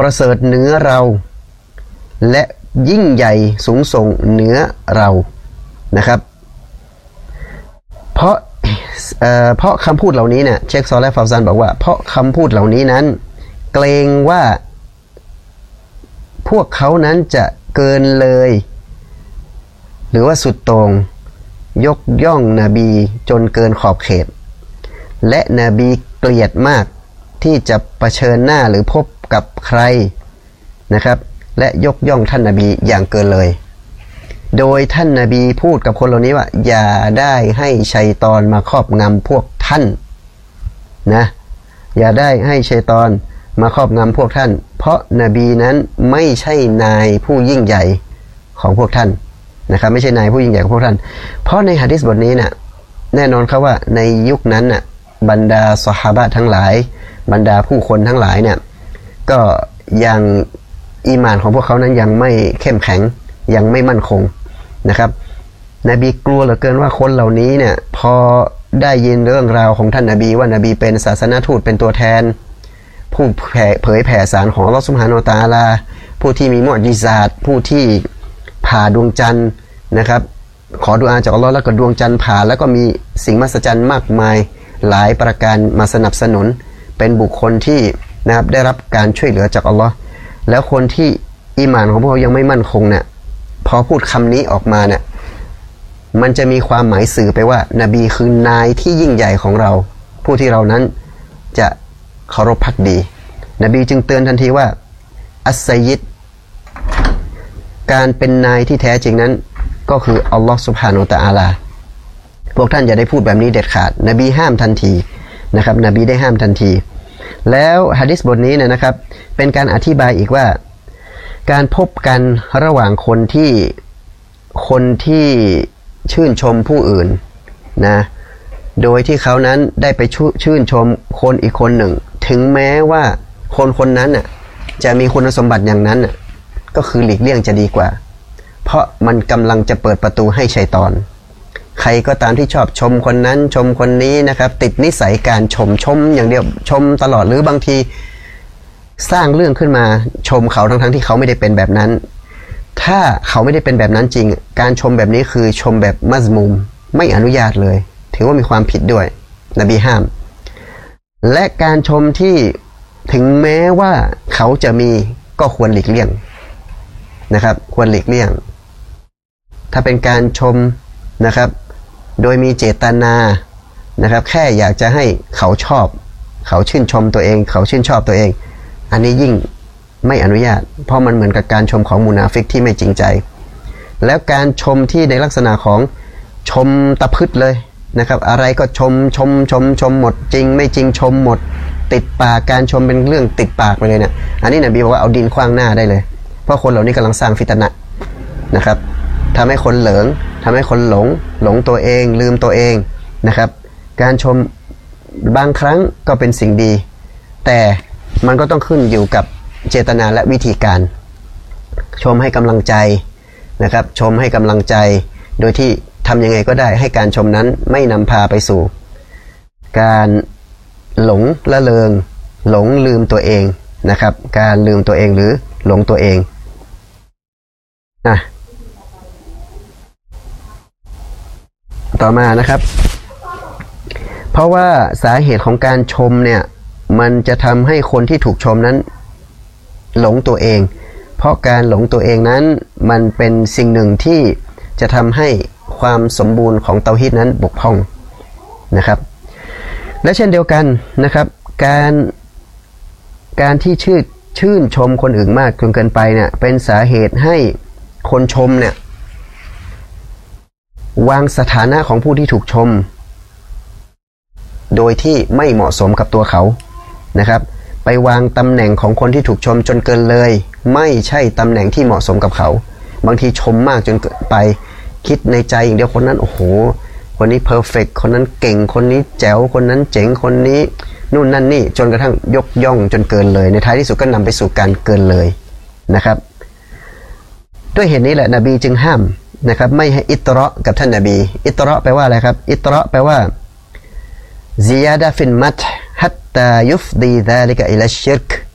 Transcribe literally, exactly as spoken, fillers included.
ประเสริฐเหนือเราและยิ่งใหญ่สูงส่งเหนือเรานะครับเพราะเอ่อเพราะคำพูดเหล่านี้เนี่ยเชคซอเลห์ฟาวซานบอกว่าเพราะคำพูดเหล่านี้นั้นเกรงว่าพวกเขานั้นจะเกินเลยหรือว่าสุดโต่งยกย่องนบีจนเกินขอบเขตและนบีเกลียดมากที่จะเผชิญหน้าหรือพบกับใครนะครับและยกย่องท่านนบีอย่างเกินเลยโดยท่านนบีพูดกับคนเหล่านี้ว่าอย่าได้ให้ชัยฏอนมาครอบงำพวกท่านนะอย่าได้ให้ชัยฏอนมาครอบงำพวกท่านเพราะนบีนั้นไม่ใช่นายผู้ยิ่งใหญ่ของพวกท่านนะครับไม่ใช่นายผู้ยิ่งใหญ่ของพวกท่านเพราะในหะดีษบทนี้น่ะแน่นอนครับว่าในยุคนั้นน่ะบรรดาซอฮาบะห์ทั้งหลายบรรดาผู้คนทั้งหลายเนี่ยก็ยังอีหม่านของพวกเขานั้นยังไม่เข้มแข็งยังไม่มั่นคงนะครับนบีกลัวเหลือเกินว่าคนเหล่านี้เนี่ยพอได้ยินเรื่องราวของท่านนบีว่านบีเป็นศาสนทูตเป็นตัวแทนผู้เผยแผ่สารของอัลเลาะห์ซุบฮานะฮูวะตะอาลาผู้ที่มีมุอ์ญิซาตผู้ที่ผ่าดวงจันทร์นะครับขอดุอาจากอัลเลาะห์แล้วก็ดวงจันทร์ผ่าแล้วก็มีสิ่งมหัศจรรย์มากมายหลายประการมาสนับสนุนเป็นบุคคลที่นะครับได้รับการช่วยเหลือจากอัลเลาะห์แล้วคนที่อีหม่านของพวกเขายังไม่มั่นคงเนี่ยพอพูดคำนี้ออกมาเนี่ยมันจะมีความหมายสื่อไปว่านบีคือนายที่ยิ่งใหญ่ของเราผู้ที่เรานั้นจะเคารพภักดีนบีจึงเตือนทันทีว่าอัสซัยยิดการเป็นนายที่แท้จริงนั้นก็คืออัลลอฮฺซุบฮานะฮูวะตะอาลาพวกท่านอย่าได้พูดแบบนี้เด็ดขาดนบีห้ามทันทีนะครับนบีได้ห้ามทันทีแล้วหะดีษบทนี้เนี่ยนะครับเป็นการอธิบายอีกว่าการพบกันระหว่างคนที่คนที่ชื่นชมผู้อื่นนะโดยที่เขานั้นได้ไปชื่นชมคนอีกคนหนึ่งถึงแม้ว่าคนคนนั้นน่ะจะมีคุณสมบัติอย่างนั้นน่ะก็คือหลีกเลี่ยงจะดีกว่าเพราะมันกำลังจะเปิดประตูให้ชัยฏอนใครก็ตามที่ชอบชมคนนั้นชมคนนี้นะครับติดนิสัยการชมชมอย่างเดียวชมตลอดหรือบางทีสร้างเรื่องขึ้นมาชมเขาทั้งทั้งที่เขาไม่ได้เป็นแบบนั้นถ้าเขาไม่ได้เป็นแบบนั้นจริงการชมแบบนี้คือชมแบบมัซมูมไม่อนุญาตเลยถือว่ามีความผิดด้วยนบีห้ามและการชมที่ถึงแม้ว่าเขาจะมีก็ควรหลีกเลี่ยงนะครับควรหลีกเลี่ยงถ้าเป็นการชมนะครับโดยมีเจตนานะครับแค่อยากจะให้เขาชอบเขาชื่นชมตัวเองเขาชื่นชอบตัวเองอันนี้ยิ่งไม่อนุญาตเพราะมันเหมือนกับการชมของมุนาฟิกที่ไม่จริงใจแล้วการชมที่ในลักษณะของชมตะพึดเลยนะครับอะไรก็ชมชมชมชมหมดจริงไม่จริงชมหมดติดปากการชมเป็นเรื่องติดปากไปเลยเนี่ยอันนี้นบีบอกว่าเอาดินขว้างหน้าได้เลยเพราะคนเหล่านี้กำลังสร้างฟิตนะห์นะครับทำให้คนเหลิงทำให้คนหลงหลงตัวเองลืมตัวเองนะครับการชมบางครั้งก็เป็นสิ่งดีแต่มันก็ต้องขึ้นอยู่กับเจตนาและวิธีการชมให้กำลังใจนะครับชมให้กำลังใจโดยที่ทำยังไงก็ได้ให้การชมนั้นไม่นำพาไปสู่การหลงละเลงหลงลืมตัวเองนะครับการลืมตัวเองหรือหลงตัวเองอ่ะต่อมานะครับเพราะว่าสาเหตุของการชมเนี่ยมันจะทำให้คนที่ถูกชมนั้นหลงตัวเองเพราะการหลงตัวเองนั้นมันเป็นสิ่งหนึ่งที่จะทำให้ความสมบูรณ์ของเตาฮีดนั้นบกพร่องนะครับและเช่นเดียวกันนะครับการการที่ชื่นชื่นชมคนอื่นมากจนเกินไปเนี่ยเป็นสาเหตุให้คนชมเนี่ยวางสถานะของผู้ที่ถูกชมโดยที่ไม่เหมาะสมกับตัวเขานะครับไปวางตำแหน่งของคนที่ถูกชมจนเกินเลยไม่ใช่ตำแหน่งที่เหมาะสมกับเขาบางทีชมมากจนเกินไปคิดในใจอย่างเดียวคนนั้นโอ้โหคนนี้เพอร์เฟกต์คนนั้นเก่งคนนี้แจ๋วคนนั้นเจ๋งคนนี้นู่นนั่นนี่จนกระทั่งยกย่องจนเกินเลยในท้ายที่สุดก็นำไปสู่การเกินเลยนะครับด้วยเหตุนี้แหละนบีจึงห้ามนะครับไม่ให้อิตเราะห์กับท่านนบีอิตเราะห์แปลว่าอะไรครับอิตเราะห์แปลว่าซิยาดะฟินมัดฮัตตายุฟดีซาลิกะอิลัชชิรก